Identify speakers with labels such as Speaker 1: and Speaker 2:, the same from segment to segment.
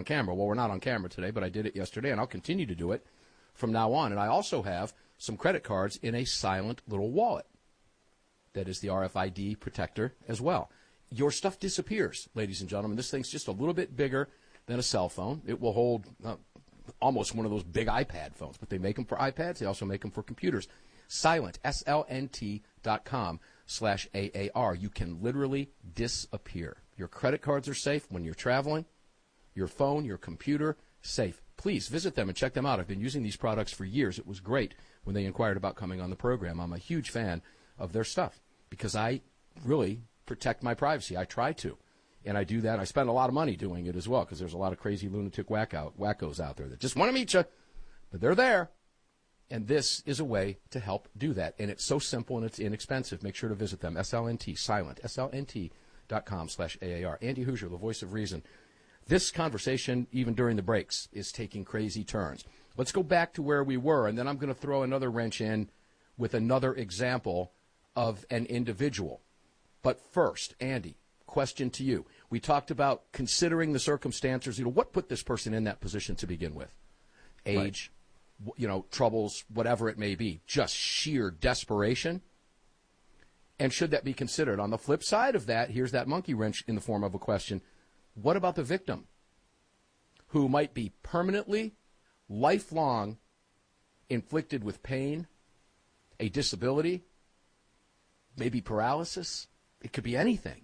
Speaker 1: camera. Well, we're not on camera today, but I did it yesterday, and I'll continue to do it from now on. And I also have some credit cards in a silent little wallet that is the RFID protector as well. Your stuff disappears, ladies and gentlemen. This thing's just a little bit bigger than a cell phone. It will hold almost one of those big iPad phones, but they make them for iPads. They also make them for computers. Silent, SLNT.com/AAR. You can literally disappear. Your credit cards are safe when you're traveling. Your phone, your computer, safe. Please visit them and check them out. I've been using these products for years. It was great when they inquired about coming on the program. I'm a huge fan of their stuff because I really protect my privacy. I try to. And I do that. I spend a lot of money doing it as well because there's a lot of crazy lunatic wackos out there that just want to meet you, but they're there. And this is a way to help do that. And it's so simple and it's inexpensive. Make sure to visit them. SLNT, silent, SLNT.com/AAR. Andy Hoosier, the voice of reason. This conversation, even during the breaks, is taking crazy turns. Let's go back to where we were, and then I'm going to throw another wrench in with another example of an individual. But first, Andy, question to you. We talked about considering the circumstances. What put this person in that position to begin with? Age, right. Troubles, whatever it may be, just sheer desperation. And should that be considered? On the flip side of that, here's that monkey wrench in the form of a question. What about the victim who might be permanently, lifelong, inflicted with pain, a disability, maybe paralysis? It could be anything.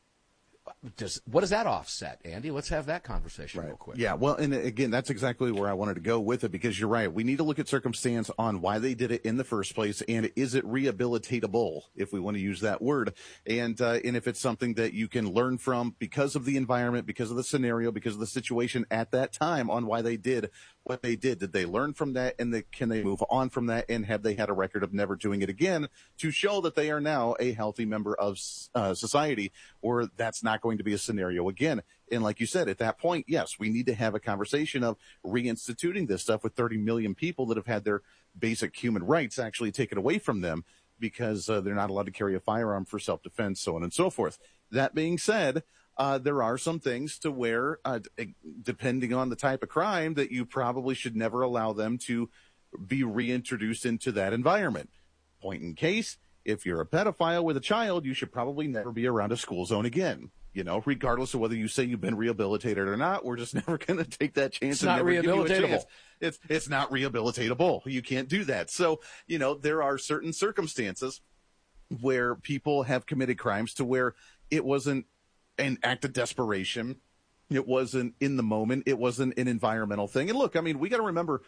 Speaker 1: What does that offset, Andy? Let's have that conversation real quick.
Speaker 2: Yeah, well, and again, that's exactly where I wanted to go with it because you're right. We need to look at circumstance on why they did it in the first place, and is it rehabilitatable, if we want to use that word, and if it's something that you can learn from because of the environment, because of the scenario, because of the situation at that time on why they did what they did. Did they learn from that, and can they move on from that, and have they had a record of never doing it again to show that they are now a healthy member of society, or that's not going to be a scenario again. And like you said, at that point, yes, we need to have a conversation of reinstituting this stuff with 30 million people that have had their basic human rights actually taken away from them because they're not allowed to carry a firearm for self-defense, so on and so forth. That being said, there are some things to where, depending on the type of crime, that you probably should never allow them to be reintroduced into that environment. Point in case, if you're a pedophile with a child, you should probably never be around a school zone again. Regardless of whether you say you've been rehabilitated or not, we're just never going to take that chance.
Speaker 1: It's not rehabilitatable.
Speaker 2: It's not rehabilitatable. You can't do that. So, there are certain circumstances where people have committed crimes to where it wasn't an act of desperation. It wasn't in the moment. It wasn't an environmental thing. And look, we got to remember,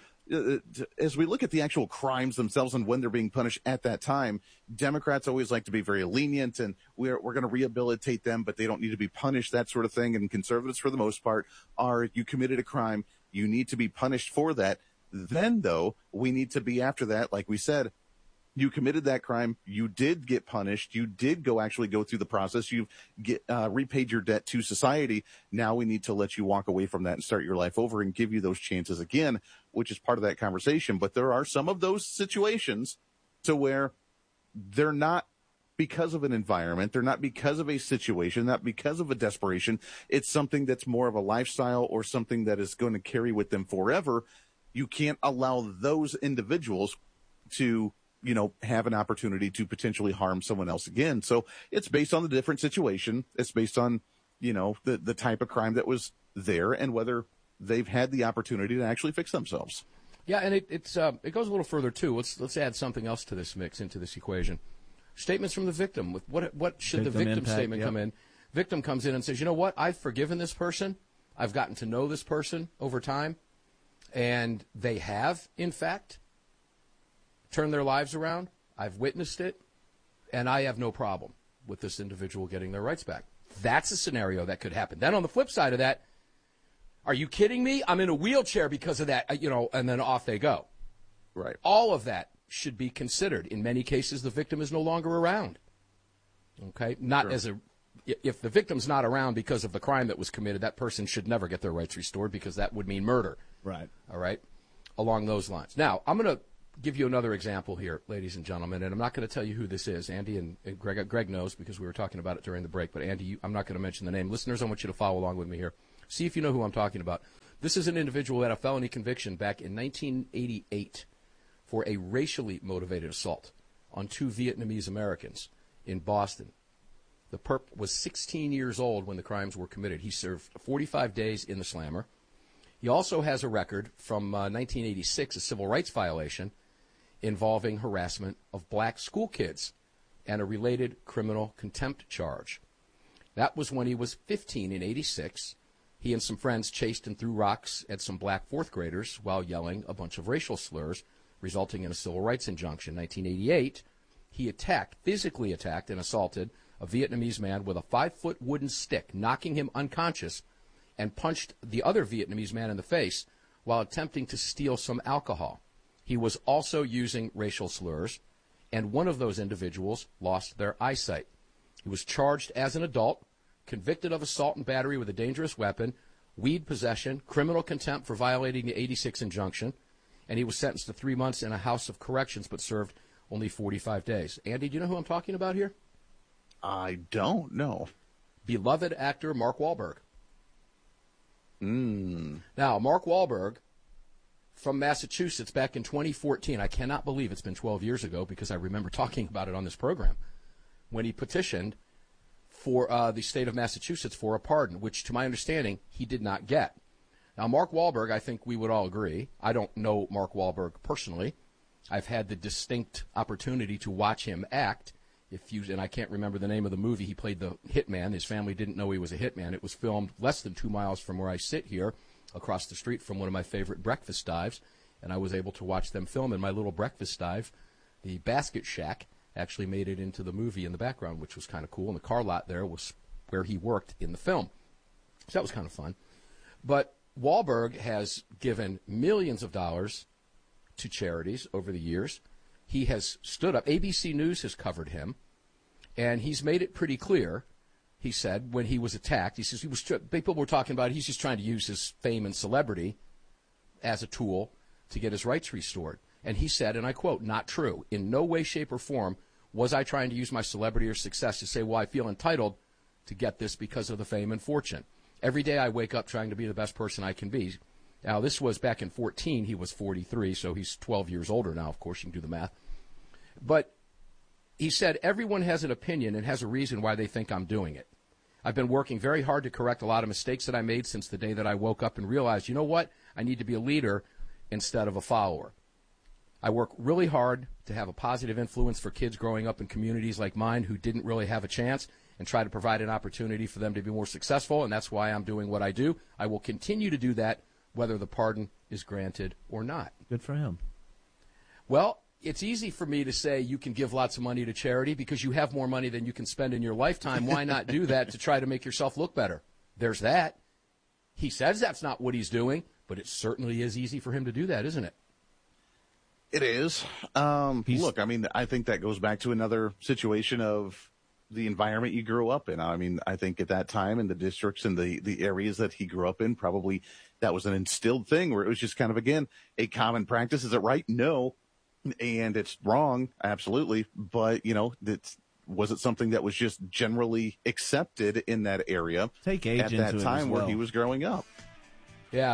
Speaker 2: as we look at the actual crimes themselves and when they're being punished at that time, Democrats always like to be very lenient and we're going to rehabilitate them, but they don't need to be punished, that sort of thing. And conservatives, for the most part, are you committed a crime, you need to be punished for that. Then, though, we need to be after that, like we said, you committed that crime. You did get punished. You did actually go through the process. You've repaid your debt to society. Now we need to let you walk away from that and start your life over and give you those chances again, which is part of that conversation. But there are some of those situations to where they're not because of an environment. They're not because of a situation, not because of a desperation. It's something that's more of a lifestyle or something that is going to carry with them forever. You can't allow those individuals to have an opportunity to potentially harm someone else again. So it's based on the different situation. It's based on, the type of crime that was there and whether they've had the opportunity to actually fix themselves.
Speaker 1: Yeah, and it goes a little further too. Let's add something else to this mix, into this equation. Statements from the victim. With what should the victim impact, statement come in? Victim comes in and says, you know what? I've forgiven this person. I've gotten to know this person over time, and they have, in fact, turn their lives around. I've witnessed it, and I have no problem with this individual getting their rights back. That's a scenario that could happen. Then on the flip side of that, are you kidding me? I'm in a wheelchair because of that, and then off they go.
Speaker 2: Right.
Speaker 1: All of that should be considered. In many cases, the victim is no longer around. Okay? If the victim's not around because of the crime that was committed, that person should never get their rights restored because that would mean murder.
Speaker 2: Right.
Speaker 1: All right? Along those lines. Now, I'm going to give you another example here, ladies and gentlemen, and I'm not going to tell you who this is. Andy and Greg knows because we were talking about it during the break, but Andy, I'm not going to mention the name. Listeners, I want you to follow along with me here. See if you know who I'm talking about. This is an individual who had a felony conviction back in 1988 for a racially motivated assault on 2 Vietnamese Americans in Boston. The perp was 16 years old when the crimes were committed. He served 45 days in the slammer. He also has a record from 1986, a civil rights violation involving harassment of black school kids and a related criminal contempt charge. That was when he was 15 in 86. He and some friends chased and threw rocks at some black fourth graders while yelling a bunch of racial slurs, resulting in a civil rights injunction. 1988, he physically attacked and assaulted a Vietnamese man with a 5-foot wooden stick, knocking him unconscious, and punched the other Vietnamese man in the face while attempting to steal some alcohol. He was also using racial slurs, and one of those individuals lost their eyesight. He was charged as an adult, convicted of assault and battery with a dangerous weapon, weed possession, criminal contempt for violating the 86 injunction, and he was sentenced to 3 months in a house of corrections but served only 45 days. Andy, do you know who I'm talking about here?
Speaker 2: I don't know.
Speaker 1: Beloved actor Mark Wahlberg. Now, Mark Wahlberg from Massachusetts back in 2014, I cannot believe it's been 12 years ago because I remember talking about it on this program, when he petitioned for the state of Massachusetts for a pardon, which to my understanding he did not get. Now, Mark Wahlberg, I think we would all agree. I don't know Mark Wahlberg personally. I've had the distinct opportunity to watch him act. And I can't remember the name of the movie. He played the hitman. His family didn't know he was a hitman. It was filmed less than 2 miles from where I sit here, across the street from one of my favorite breakfast dives, and I was able to watch them film in my little breakfast dive. The Basket Shack actually made it into the movie in the background, which was kind of cool, and the car lot there was where he worked in the film. So that was kind of fun. But Wahlberg has given millions of dollars to charities over the years. He has stood up. ABC News has covered him, and he's made it pretty clear. He said when he was attacked, he says people were talking about he's just trying to use his fame and celebrity as a tool to get his rights restored. And he said, and I quote, "Not true. In no way, shape, or form was I trying to use my celebrity or success to say, well, I feel entitled to get this because of the fame and fortune. Every day I wake up trying to be the best person I can be." Now, this was back in 14. He was 43, so he's 12 years older now. Of course, you can do the math. But he said, everyone has an opinion and has a reason why they think I'm doing it. I've been working very hard to correct a lot of mistakes that I made since the day that I woke up and realized, you know what? I need to be a leader instead of a follower. I work really hard to have a positive influence for kids growing up in communities like mine who didn't really have a chance, and try to provide an opportunity for them to be more successful, and that's why I'm doing what I do. I will continue to do that whether the pardon is granted or not.
Speaker 3: Good for him.
Speaker 1: Well, it's easy for me to say you can give lots of money to charity because you have more money than you can spend in your lifetime. Why not do that to try to make yourself look better? There's that. He says that's not what he's doing, but it certainly is easy for him to do that, isn't it?
Speaker 2: It is. Look, I mean, I think that goes back to another situation of the environment you grew up in. I mean, I think at that time in the districts and the areas that he grew up in, probably that was an instilled thing where it was just kind of, again, a common practice. Is it right? No. And it's wrong. Absolutely. But, you know, was it something that was just generally accepted in that area
Speaker 3: at that
Speaker 2: time where he was growing up?
Speaker 1: Yeah,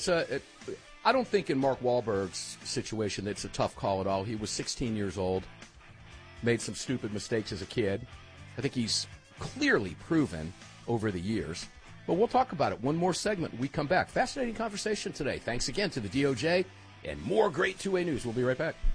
Speaker 1: I don't think in Mark Wahlberg's situation it's a tough call at all. He was 16 years old, made some stupid mistakes as a kid. I think he's clearly proven over the years. But we'll talk about it. One more segment when we come back. Fascinating conversation today. Thanks again to the DOJ and more great two-way news. We'll be right back.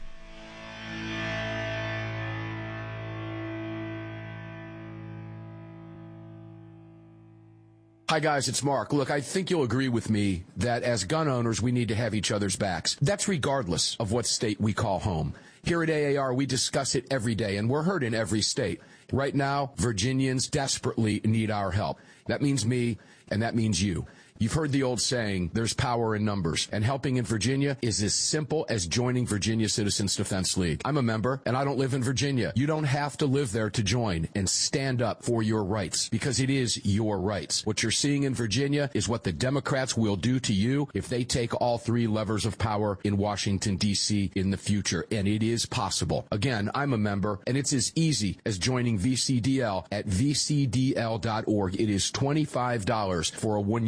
Speaker 4: Hi, guys, it's Mark. Look, I think you'll agree with me that as gun owners, we need to have each other's backs. That's regardless of what state we call home. Here at AAR, we discuss it every day, and we're heard in every state. Right now, Virginians desperately need our help. That means me, and that means you. You've heard the old saying, there's power in numbers, and helping in Virginia is as simple as joining Virginia Citizens Defense League. I'm a member, and I don't live in Virginia. You don't have to live there to join and stand up for your rights, because it is your rights. What you're seeing in Virginia is what the Democrats will do to you if they take all three levers of power in Washington, D.C. in the future, and it is possible. Again, I'm a member, and it's as easy as joining VCDL at vcdl.org. It is $25 for a one-year membership.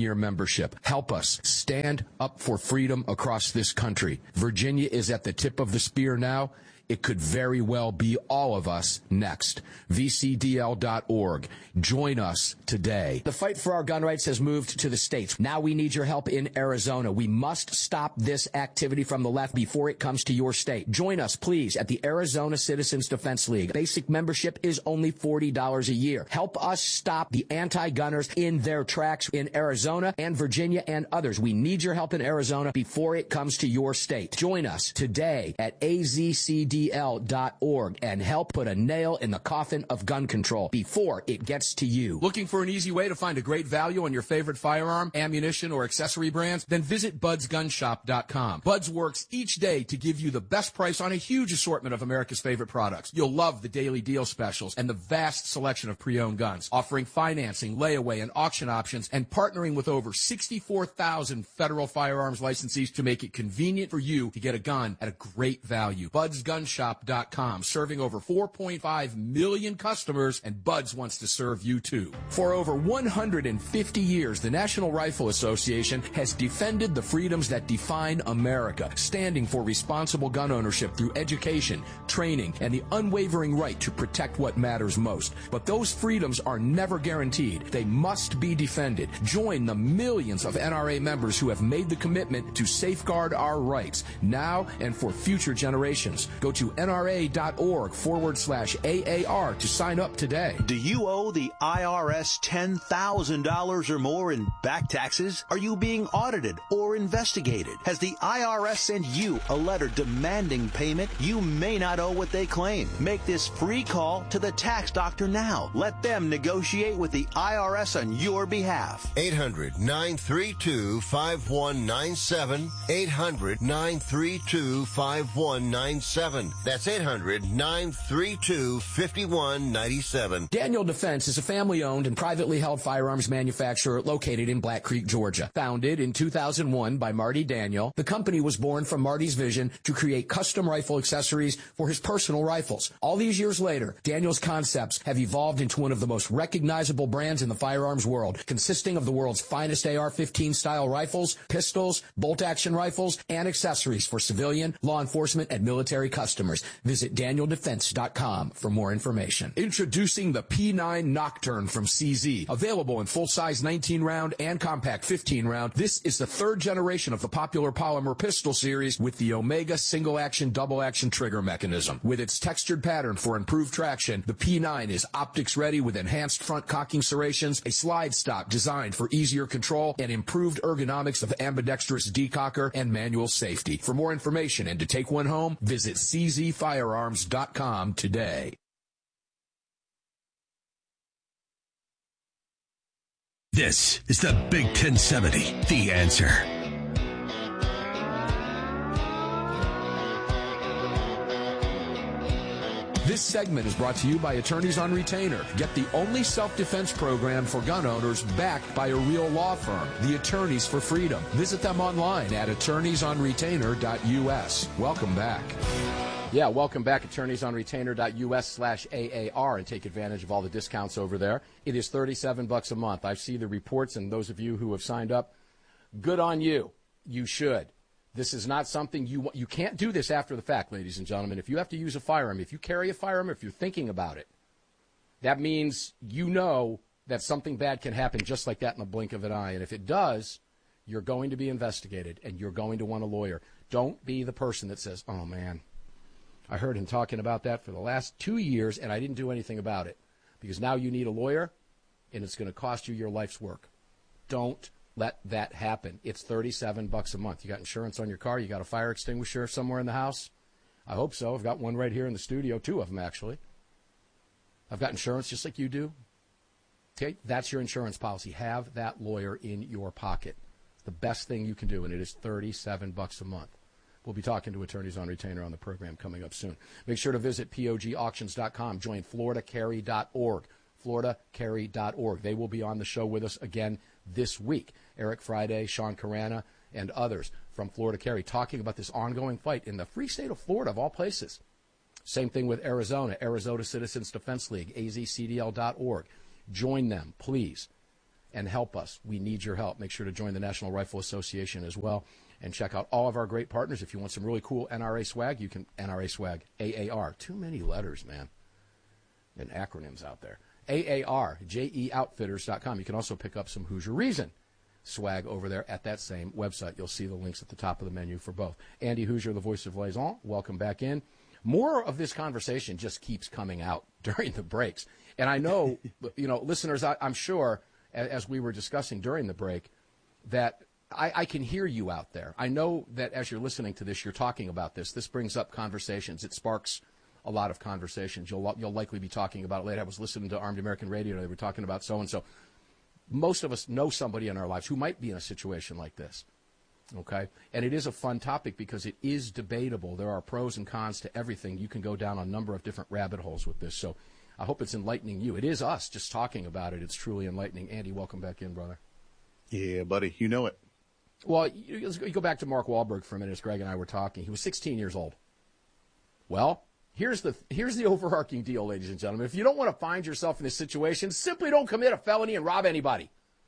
Speaker 4: membership. Help us stand up for freedom across this country. Virginia is at the tip of the spear now. It could very well be all of us next. VCDL.org. Join us today.
Speaker 1: The fight for our gun rights has moved to the states. Now we need your help in Arizona. We must stop this activity from the left before it comes to your state. Join us, please, at the Arizona Citizens Defense League. Basic membership is only $40 a year. Help us stop the anti-gunners in their tracks in Arizona and Virginia and others. We need your help in Arizona before it comes to your state. Join us today at AZCDL.org and help put a nail in the coffin of gun control before it gets to you.
Speaker 4: Looking for an easy way to find a great value on your favorite firearm, ammunition, or accessory brands? Then visit BudsGunShop.com. Buds works each day to give you the best price on a huge assortment of America's favorite products. You'll love the daily deal specials and the vast selection of pre-owned guns, offering financing, layaway, and auction options, and partnering with over 64,000 federal firearms licensees to make it convenient for you to get a gun at a great value. BudsGunShop.com, serving over 4.5 million customers, and Buds wants to serve you too.
Speaker 1: For over 150 years, the National Rifle Association has defended the freedoms that define America, standing for responsible gun ownership through education, training, and the unwavering right to protect what matters most. But those freedoms are never guaranteed. They must be defended. Join the millions of NRA members who have made the commitment to safeguard our rights now and for future generations. Go to NRA.org/AAR to sign up today.
Speaker 3: Do you owe the IRS $10,000 or more in back taxes? Are you being audited or investigated? Has the IRS sent you a letter demanding payment? You may not owe what they claim. Make this free call to the tax doctor now. Let them negotiate with the IRS on your behalf.
Speaker 5: 800-932-5197. 800-932-5197. That's 800-932-5197.
Speaker 1: Daniel Defense is a family-owned and privately held firearms manufacturer located in Black Creek, Georgia. Founded in 2001 by Marty Daniel, the company was born from Marty's vision to create custom rifle accessories for his personal rifles. All these years later, Daniel's concepts have evolved into one of the most recognizable brands in the firearms world, consisting of the world's finest AR-15 style rifles, pistols, bolt-action rifles, and accessories for civilian, law enforcement, and military customers. Visit DanielDefense.com for more information.
Speaker 4: Introducing the P9 Nocturne from CZ. Available in full-size 19-round and compact 15-round, this is the third generation of the popular polymer pistol series with the Omega single-action, double-action trigger mechanism. With its textured pattern for improved traction, the P9 is optics-ready with enhanced front cocking serrations, a slide stop designed for easier control, and improved ergonomics of ambidextrous decocker and manual safety. For more information and to take one home, visit czfirearms.com today.
Speaker 6: This is the Big 1070, The Answer.
Speaker 4: This segment is brought to you by Attorneys on Retainer. Get the only self-defense program for gun owners backed by a real law firm, the Attorneys for Freedom. Visit them online at attorneysonretainer.us. Welcome back.
Speaker 1: Yeah, welcome back, attorneysonretainer.us/AAR, and take advantage of all the discounts over there. It is $37 a month. I see the reports, and those of you who have signed up, good on you. You should. This is not something you can't do this after the fact, ladies and gentlemen. If you have to use a firearm, if you carry a firearm, if you're thinking about it, that means you know that something bad can happen just like that in the blink of an eye. And if it does, you're going to be investigated, and you're going to want a lawyer. Don't be the person that says, oh, man, I heard him talking about that for the last 2 years, and I didn't do anything about it. Because now you need a lawyer, and it's going to cost you your life's work. Don't let that happen. It's $37 a month. You got insurance on your car? You got a fire extinguisher somewhere in the house? I hope so. I've got one right here in the studio, 2 of them, actually. I've got insurance just like you do. Okay, that's your insurance policy. Have that lawyer in your pocket. It's the best thing you can do, and it is $37 a month. We'll be talking to Attorneys on Retainer on the program coming up soon. Make sure to visit POGauctions.com. Join FloridaCarry.org. FloridaCarry.org. They will be on the show with us again this week. Eric Friday, Sean Carana, and others from Florida Carry talking about this ongoing fight in the free state of Florida, of all places. Same thing with Arizona, Arizona Citizens Defense League, azcdl.org. Join them, please. and help us. We need your help. Make sure to join the National Rifle Association as well and check out all of our great partners. If you want some really cool NRA swag, you can NRA swag, AAR. Too many letters, man, and acronyms out there. AAR, JEOutfitters.com. You can also pick up some Hoosier Reason swag over there at that same website. You'll see the links at the top of the menu for both. Andy Hoosier, the voice of Liaison, welcome back in. More of this conversation just keeps coming out during the breaks. And I know, listeners, I'm sure, as we were discussing during the break, that I can hear you out there. I know that as you're listening to this, you're talking about this. This brings up conversations. It sparks a lot of conversations. You'll likely be talking about it later. I was listening to Armed American Radio, and they were talking about so-and-so. Most of us know somebody in our lives who might be in a situation like this, okay? And it is a fun topic because it is debatable. There are pros and cons to everything. You can go down a number of different rabbit holes with this. So I hope it's enlightening you. It is us just talking about it. It's truly enlightening. Andy, welcome back in, brother.
Speaker 2: Yeah, buddy. You know it.
Speaker 1: Well, you go back to Mark Wahlberg for a minute as Greg and I were talking. He was 16 years old. Well, here's the overarching deal, ladies and gentlemen. If you don't want to find yourself in this situation, simply don't commit a felony and rob anybody.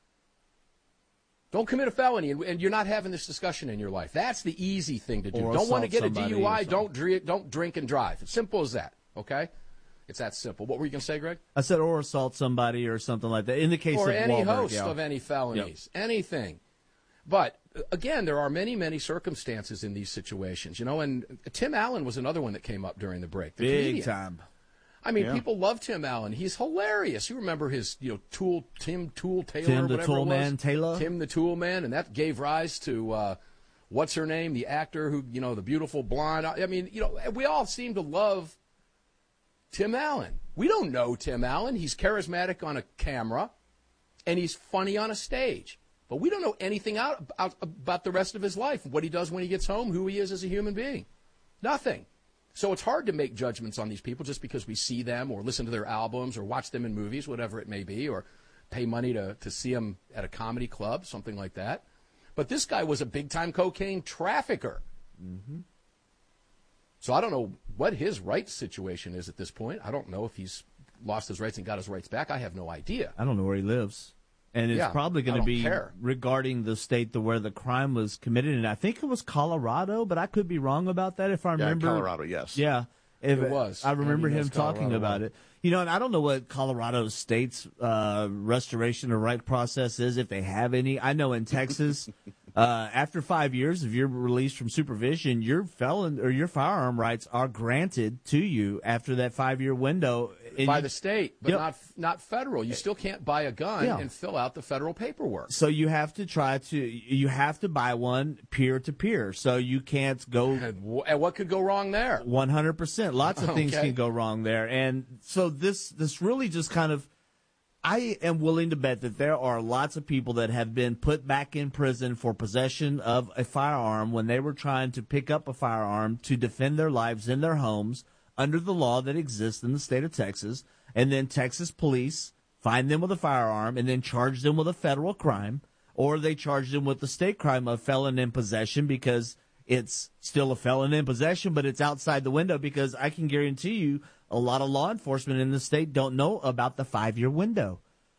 Speaker 1: Don't commit a felony, and you're not having this discussion in your life. That's the easy thing to do. Don't want to get a DUI, don't drink and drive. It's simple as that, okay? It's that simple. What were you going to say, Greg?
Speaker 7: I said or assault somebody or something like that. In the case
Speaker 1: or
Speaker 7: of
Speaker 1: any
Speaker 7: Wahlberg,
Speaker 1: host of any felonies, anything. But, again, there are many, many circumstances in these situations, and Tim Allen was another one that came up during the break. The
Speaker 7: Big
Speaker 1: comedian.
Speaker 7: time.
Speaker 1: I mean, people love Tim Allen. He's hilarious. You remember his, Tim Tool Taylor,
Speaker 7: Tim the
Speaker 1: whatever
Speaker 7: Tool
Speaker 1: it was.
Speaker 7: Man Taylor.
Speaker 1: Tim the Tool Man, and that gave rise to, what's her name, the actor who, the beautiful blonde. I mean, we all seem to love Tim Allen. We don't know Tim Allen. He's charismatic on a camera, and he's funny on a stage. But we don't know anything about the rest of his life, what he does when he gets home, who he is as a human being. Nothing. So it's hard to make judgments on these people just because we see them or listen to their albums or watch them in movies, whatever it may be, or pay money to see them at a comedy club, something like that. But this guy was a big-time cocaine trafficker. Mm-hmm. So I don't know what his rights situation is at this point. I don't know if he's lost his rights and got his rights back. I have no idea.
Speaker 7: I don't know where he lives. And it's probably going to be regarding the state where the crime was committed. And I think it was Colorado, but I could be wrong about that if I remember.
Speaker 2: Colorado, yes.
Speaker 7: Yeah.
Speaker 1: It was.
Speaker 7: I remember him talking about it. And I don't know what Colorado State's restoration of right process is, if they have any. I know in Texas, after 5 years, if you're released from supervision, your firearm rights are granted to you after that 5-year window.
Speaker 1: By the state, but not federal. You still can't buy a gun and fill out the federal paperwork.
Speaker 7: So you have to buy one peer to peer. So you can't go.
Speaker 1: And what could go wrong there?
Speaker 7: 100%. Lots of things can go wrong there. And so this really just kind of, I am willing to bet that there are lots of people that have been put back in prison for possession of a firearm when they were trying to pick up a firearm to defend their lives in their homes under the law that exists in the state of Texas, and then Texas police find them with a firearm and then charge them with a federal crime, or they charge them with the state crime of felon in possession because it's still a felon in possession, but it's outside the window because I can guarantee you a lot of law enforcement in the state don't know about the 5-year window.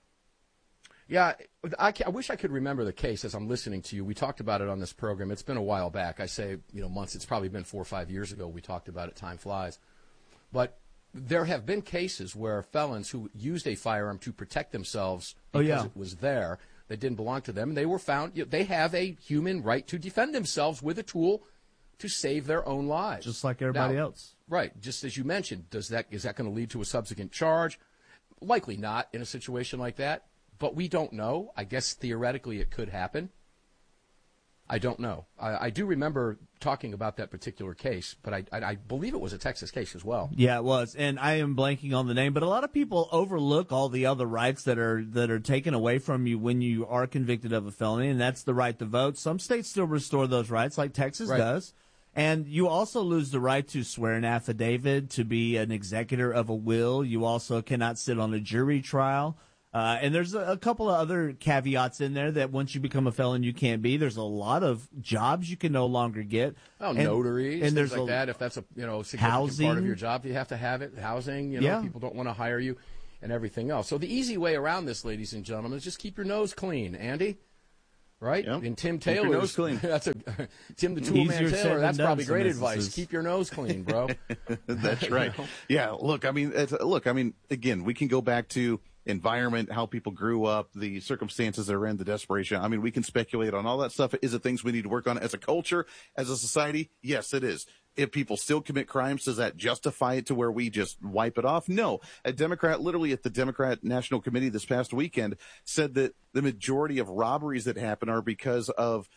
Speaker 1: Yeah, I wish I could remember the case as I'm listening to you. We talked about it on this program. It's been a while back. I say, months. It's probably been 4 or 5 years ago we talked about it. Time flies. But there have been cases where felons who used a firearm to protect themselves because it was there, that didn't belong to them, and they were found, they have a human right to defend themselves with a tool to save their own lives.
Speaker 7: Just like everybody else.
Speaker 1: Right. Just as you mentioned, is that going to lead to a subsequent charge? Likely not in a situation like that, but we don't know. I guess theoretically it could happen. I don't know. I do remember talking about that particular case, but I believe it was a Texas case as well.
Speaker 7: Yeah, it was, and I am blanking on the name, but a lot of people overlook all the other rights that are taken away from you when you are convicted of a felony, and that's the right to vote. Some states still restore those rights, like Texas does. And you also lose the right to swear an affidavit, to be an executor of a will. You also cannot sit on a jury trial. And there's a couple of other caveats in there that once you become a felon, you can't be. There's a lot of jobs you can no longer get.
Speaker 1: Oh, notaries, and things like that. If that's a significant
Speaker 7: housing
Speaker 1: part of your job, you have to have it. Housing, people don't want to hire you. and everything else. So the easy way around this, ladies and gentlemen, is just keep your nose clean, Andy. Right?
Speaker 2: Yep.
Speaker 1: And Tim
Speaker 2: Keep your
Speaker 1: Taylor.
Speaker 2: nose clean.
Speaker 1: That's Tim the Toolman Taylor. That's probably great advice.
Speaker 7: Is...
Speaker 1: Keep your nose clean, bro.
Speaker 2: That's right. Yeah. Look, I mean, again, we can go back to environment, how people grew up, the circumstances they're in, the desperation. I mean, we can speculate on all that stuff. Is it things we need to work on as a culture, as a society? Yes, it is. If people still commit crimes, does that justify it to where we just wipe it off? No. A Democrat, literally at the Democrat National Committee this past weekend, said that the majority of robberies that happen are because of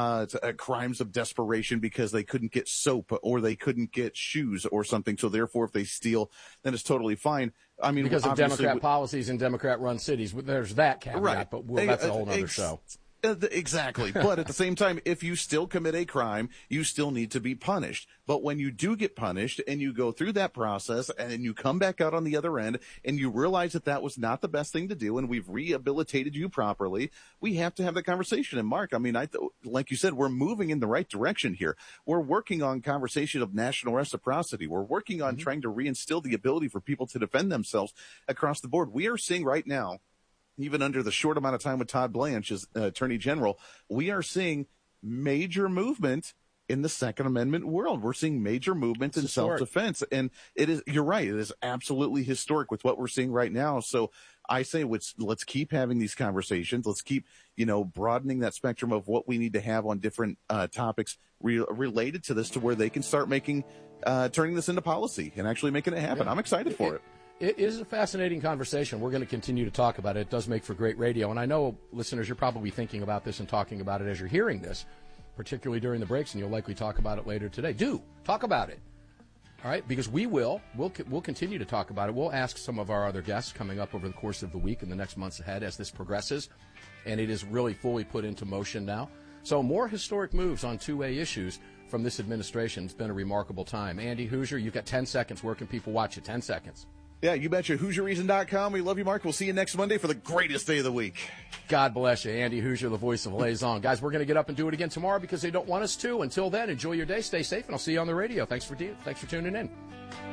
Speaker 2: crimes of desperation, because they couldn't get soap or they couldn't get shoes or something. So therefore, if they steal, then it's totally fine. I mean,
Speaker 1: because of Democrat policies in Democrat-run cities, there's that caveat,
Speaker 2: right.
Speaker 1: But that's a whole other show.
Speaker 2: Exactly. But at the same time, if you still commit a crime, you still need to be punished. But when you do get punished and you go through that process and then you come back out on the other end and you realize that that was not the best thing to do and we've rehabilitated you properly, we have to have that conversation. And Mark, I mean, like you said, we're moving in the right direction here. We're working on conversation of national reciprocity. We're working on trying to reinstill the ability for people to defend themselves across the board. We are seeing right now, even under the short amount of time with Todd Blanche as Attorney General, we are seeing major movement in the Second Amendment world. We're seeing major movement in self-defense. And you're right, it is absolutely historic with what we're seeing right now. So I say let's keep having these conversations. Let's keep, broadening that spectrum of what we need to have on different topics related to this, to where they can start turning this into policy and actually making it happen. Yeah. I'm excited for it.
Speaker 1: It is a fascinating conversation. We're going to continue to talk about it. It does make for great radio. And I know, listeners, you're probably thinking about this and talking about it as you're hearing this, particularly during the breaks, and you'll likely talk about it later today. Do talk about it. All right? Because we'll continue to talk about it. We'll ask some of our other guests coming up over the course of the week and the next months ahead as this progresses. And it is really fully put into motion now. So more historic moves on two-way issues from this administration. It's been a remarkable time. Andy Hoosier, you've got 10 seconds. Where can people watch you? 10 seconds.
Speaker 2: Yeah, you betcha. HoosierReason.com. We love you, Mark. We'll see you next Monday for the greatest day of the week.
Speaker 1: God bless you. Andy Hoosier, the voice of Liaison. Guys, we're going to get up and do it again tomorrow because they don't want us to. Until then, enjoy your day, stay safe, and I'll see you on the radio. Thanks for tuning in.